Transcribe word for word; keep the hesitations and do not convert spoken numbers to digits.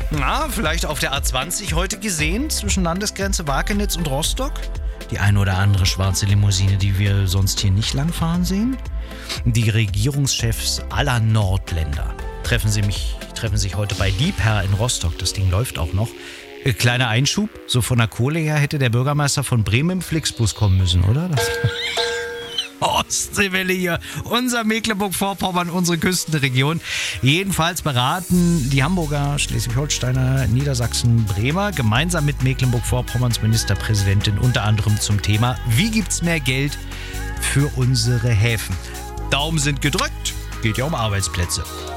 Na, vielleicht auf der A zwanzig heute gesehen, zwischen Landesgrenze Wakenitz und Rostock? Die eine oder andere schwarze Limousine, die wir sonst hier nicht langfahren sehen? Die Regierungschefs aller Nordländer treffen, sie mich, treffen sich heute bei Liebherr in Rostock. Das Ding läuft auch noch. Äh, kleiner Einschub, so von der Kohle her hätte der Bürgermeister von Bremen im Flixbus kommen müssen, oder? Das Ostseewelle hier, unser Mecklenburg-Vorpommern, unsere Küstenregion. Jedenfalls beraten die Hamburger, Schleswig-Holsteiner, Niedersachsen, Bremer gemeinsam mit Mecklenburg-Vorpommerns Ministerpräsidentin unter anderem zum Thema, wie gibt's mehr Geld für unsere Häfen? Daumen sind gedrückt, geht ja um Arbeitsplätze.